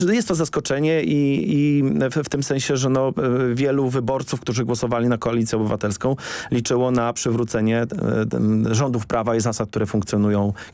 Jest to zaskoczenie i w tym sensie, że wielu wyborców, którzy głosowali na Koalicję Obywatelską, liczyło na przywrócenie rządów prawa i zasad, które funkcjonują,